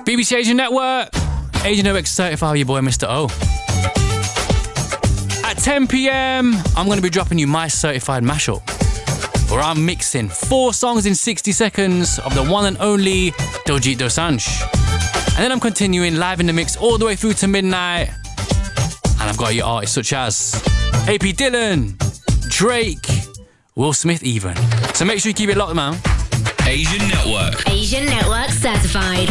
BBC Asian Network. Asian Network certified your boy Mr. O. At 10 p.m, I'm going to be dropping you my certified mashup, where I'm mixing 4 songs in 60 seconds of the one and only Diljit Dosanjh. And then I'm continuing live in the mix all the way through to midnight. And I've got your artists such as AP Dylan, Drake, Will Smith even. So make sure you keep it locked, man. Asian Network. Asian Network certified.